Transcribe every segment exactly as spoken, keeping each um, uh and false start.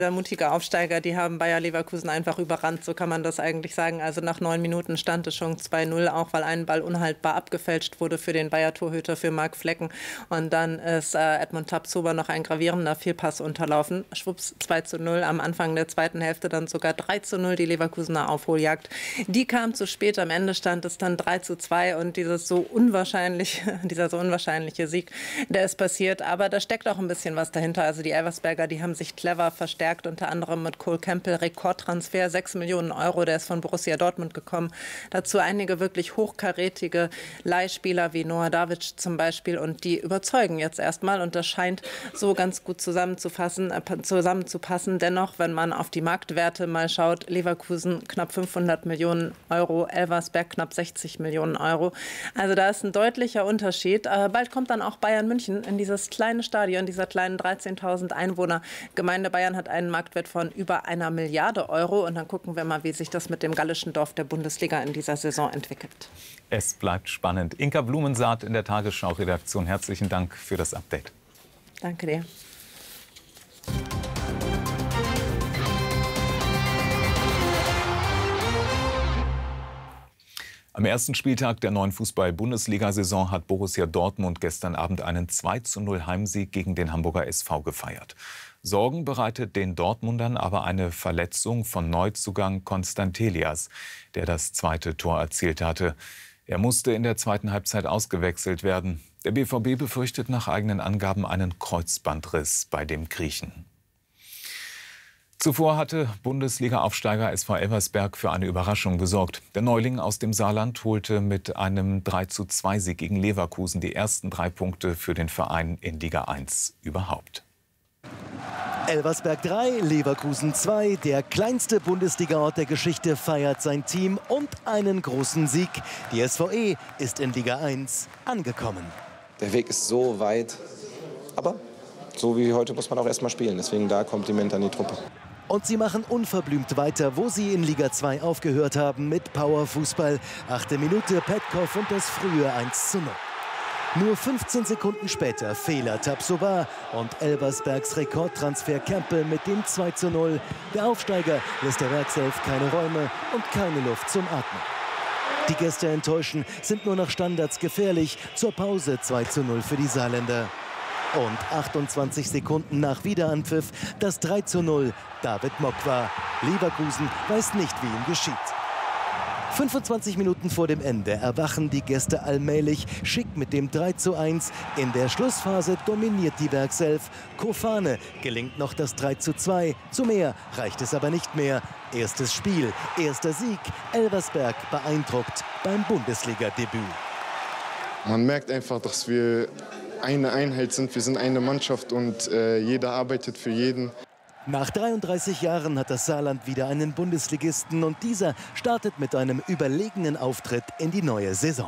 Der mutige Aufsteiger, die haben Bayer Leverkusen einfach überrannt, so kann man das eigentlich sagen. Also nach neun Minuten stand es schon zwei null, auch weil ein Ball unhaltbar abgefälscht wurde für den Bayer-Torhüter, für Marc Flecken. Und dann ist äh, Edmund Tapsoba noch ein gravierender Fehlpass unterlaufen. Schwupps, zwei zu null, am Anfang der zweiten Hälfte dann sogar drei zu null, die Leverkusener Aufholjagd. Die kam zu spät, am Ende stand es dann drei zu zwei und dieses so unwahrscheinliche, dieser so unwahrscheinliche Sieg, der ist passiert. Aber da steckt auch ein bisschen was dahinter. Also die Elversberger, die haben sich clever verstärkt, unter anderem mit Cole Campbell, Rekordtransfer, sechs Millionen Euro, der ist von Borussia Dortmund gekommen. Dazu einige wirklich hochkarätige Leihspieler wie Noah David zum Beispiel und die überzeugen jetzt erstmal und das scheint so ganz gut zusammenzufassen, äh, zusammenzupassen. Dennoch, wenn man auf die Marktwerte mal schaut, Leverkusen knapp fünfhundert Millionen Euro, Elversberg knapp sechzig Millionen Euro. Also da ist ein deutlicher Unterschied. Äh, bald kommt dann auch Bayern München in dieses kleine Stadion, dieser kleinen dreizehntausend Einwohner Gemeinde. Bayern hat einen Marktwert von über einer Milliarde Euro. Und dann gucken wir mal, wie sich das mit dem gallischen Dorf der Bundesliga in dieser Saison entwickelt. Es bleibt spannend. Inka Blumensaat in der Tagesschau-Redaktion. Herzlichen Dank für das Update. Danke dir. Am ersten Spieltag der neuen Fußball-Bundesliga-Saison hat Borussia Dortmund gestern Abend einen zwei zu null Heimsieg gegen den Hamburger S V gefeiert. Sorgen bereitet den Dortmundern aber eine Verletzung von Neuzugang Constant Elias, der das zweite Tor erzielt hatte. Er musste in der zweiten Halbzeit ausgewechselt werden. Der B V B befürchtet nach eigenen Angaben einen Kreuzbandriss bei dem Griechen. Zuvor hatte Bundesliga-Aufsteiger S V Elversberg für eine Überraschung gesorgt. Der Neuling aus dem Saarland holte mit einem drei zu zwei Sieg gegen Leverkusen die ersten drei Punkte für den Verein in Liga eins überhaupt. Elversberg drei, Leverkusen zwei. Der kleinste Bundesliga-Ort der Geschichte feiert sein Team und einen großen Sieg. Die S V E ist in Liga eins angekommen. Der Weg ist so weit, aber so wie heute muss man auch erst mal spielen. Deswegen da Kompliment an die Truppe. Und sie machen unverblümt weiter, wo sie in Liga zwei aufgehört haben, mit Powerfußball. Achte Minute, Petkov und das frühe eins zu null. Nur fünfzehn Sekunden später Fehler Tapsoba und Elversbergs Rekordtransfer Campbell mit dem zwei zu null. Der Aufsteiger lässt der Werkself keine Räume und keine Luft zum Atmen. Die Gäste enttäuschen, sind nur nach Standards gefährlich. Zur Pause zwei zu null für die Saarländer. Und achtundzwanzig Sekunden nach Wiederanpfiff das drei zu null. David Mokwa. Leverkusen weiß nicht, wie ihm geschieht. fünfundzwanzig Minuten vor dem Ende erwachen die Gäste allmählich. Schick mit dem drei zu eins. In der Schlussphase dominiert die Werkself. Kofane gelingt noch das drei zu zwei. Zu mehr reicht es aber nicht mehr. Erstes Spiel, erster Sieg. Elversberg beeindruckt beim Bundesliga-Debüt. Man merkt einfach, dass wir eine Einheit sind. Wir sind eine Mannschaft und äh, jeder arbeitet für jeden. Nach dreiunddreißig Jahren hat das Saarland wieder einen Bundesligisten und dieser startet mit einem überlegenen Auftritt in die neue Saison.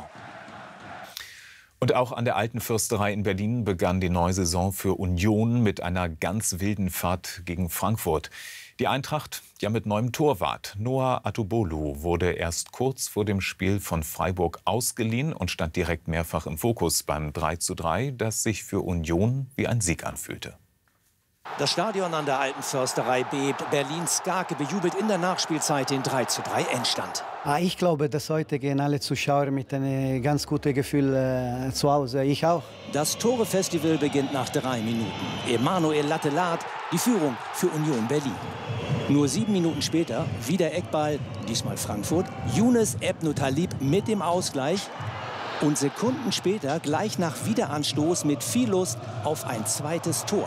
Und auch an der Alten Försterei in Berlin begann die neue Saison für Union mit einer ganz wilden Fahrt gegen Frankfurt. Die Eintracht ja mit neuem Torwart. Noah Atubolu wurde erst kurz vor dem Spiel von Freiburg ausgeliehen und stand direkt mehrfach im Fokus beim drei zu drei, das sich für Union wie ein Sieg anfühlte. Das Stadion an der Alten Försterei bebt. Berlins Skarke bejubelt in der Nachspielzeit den drei zu drei Endstand. Ich glaube, dass heute gehen alle Zuschauer mit einem ganz guten Gefühl äh, zu Hause. Ich auch. Das Tore-Festival beginnt nach drei Minuten. Emanuel Lattelat, die Führung für Union Berlin. Nur sieben Minuten später, wieder Eckball, diesmal Frankfurt. Younes Ebnou-Talib mit dem Ausgleich. Und Sekunden später, gleich nach Wiederanstoß mit viel Lust auf ein zweites Tor.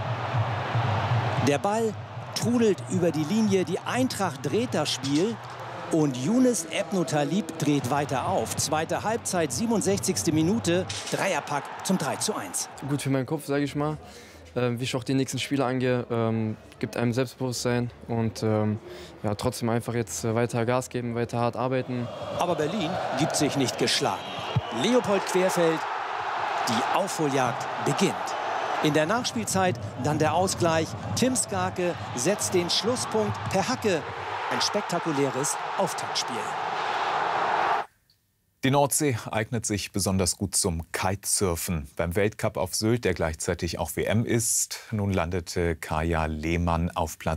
Der Ball trudelt über die Linie, die Eintracht dreht das Spiel und Younes Ebnou-Talib dreht weiter auf. Zweite Halbzeit, siebenundsechzigste Minute, Dreierpack zum drei zu eins. Gut für meinen Kopf, sage ich mal. Äh, wie ich auch die nächsten Spiele angehe, ähm, gibt einem Selbstbewusstsein und ähm, ja, trotzdem einfach jetzt weiter Gas geben, weiter hart arbeiten. Aber Berlin gibt sich nicht geschlagen. Leopold Querfeld, die Aufholjagd beginnt. In der Nachspielzeit dann der Ausgleich. Tim Skarke setzt den Schlusspunkt per Hacke. Ein spektakuläres Auftaktspiel. Die Nordsee eignet sich besonders gut zum Kitesurfen. Beim Weltcup auf Sylt, der gleichzeitig auch W M ist, nun landete Kaja Lehmann auf Platz